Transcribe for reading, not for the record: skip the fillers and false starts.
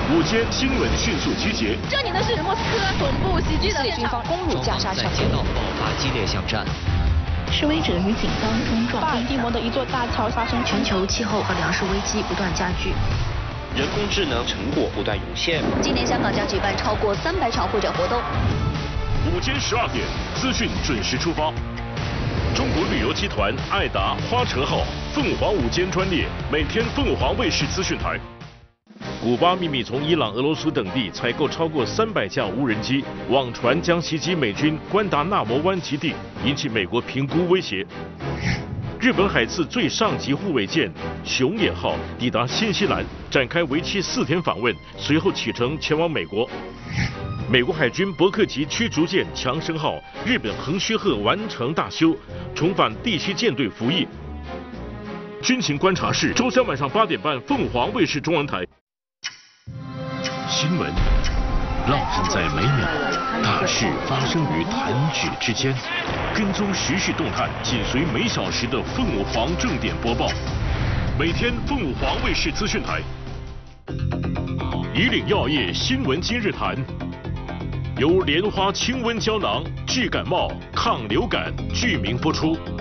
午间新闻迅速集结。 这里的是莫斯科总部袭击的军方攻入加沙小街道，爆发激烈巷战。 示威者与警方冲撞。 巴尔的摩的一座大桥发生。 全球气候和粮食危机不断加剧。 人工智能成果不断涌现。 今年香港将举办超过300场会展活动。 午间12点，资讯准时出发。中国旅游集团爱达花车号凤凰午间专列，每天凤凰卫视资讯台。古巴秘密从伊朗、俄罗斯等地采购超过300架无人机，网传将袭击美军关达纳摩湾基地，引起美国评估威胁。日本海自最上级护卫舰熊野号抵达新西兰，展开为期4天访问，随后启程前往美国。美国海军伯克级驱逐舰强生号、日本横须贺完成大修，重返第7舰队服役。军情观察室，周3晚上8点半，凤凰卫视中文台。新闻浪漫在每秒，大事发生于弹指之间。跟踪时事动态，紧随每小时的凤凰正点播报。每天凤凰卫视资讯台。以岭药业新闻今日谈，由莲花清瘟胶囊治感冒、抗流感剧名播出。